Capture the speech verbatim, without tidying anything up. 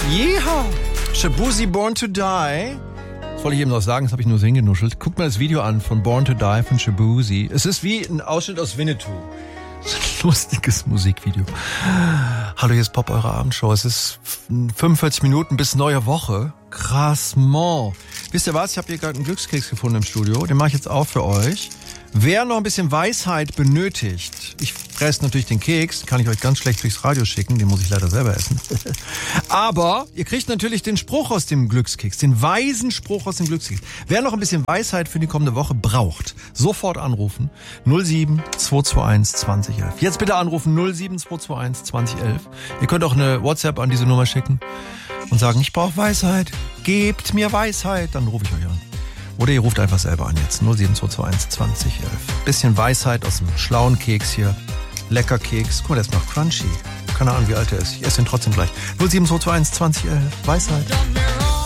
Yeehaw! Shaboozey, Born to Die. Das wollte ich eben noch sagen, das habe ich nur so hingenuschelt. Guckt mal das Video an von Born to Die von Shaboozey. Es ist wie ein Ausschnitt aus Winnetou. Das ist ein lustiges Musikvideo. Hallo, hier ist Pop, eure Abendshow. Es ist fünfundvierzig Minuten bis neue Woche. Krass, man. Wisst ihr was? Ich habe hier gerade einen Glückskeks gefunden im Studio. Den mache ich jetzt auch für euch. Wer noch ein bisschen Weisheit benötigt, ich fresse natürlich den Keks, kann ich euch ganz schlecht durchs Radio schicken, den muss ich leider selber essen. Aber ihr kriegt natürlich den Spruch aus dem Glückskeks, den weisen Spruch aus dem Glückskeks. Wer noch ein bisschen Weisheit für die kommende Woche braucht, sofort anrufen null sieben zwei zwei eins zwanzig elf. Jetzt bitte anrufen null sieben zwei zwei eins zwanzig elf. Ihr könnt auch eine WhatsApp an diese Nummer schicken und sagen, ich brauche Weisheit, gebt mir Weisheit, dann rufe ich euch an. Oder ihr ruft einfach selber an jetzt. null sieben zwei zwei eins zwanzig elf. Bisschen Weisheit aus dem schlauen Keks hier. Lecker Keks. Guck mal, der ist noch crunchy. Keine Ahnung, wie alt er ist. Ich esse ihn trotzdem gleich. null sieben zwei zwei eins zwanzig elf. Weisheit.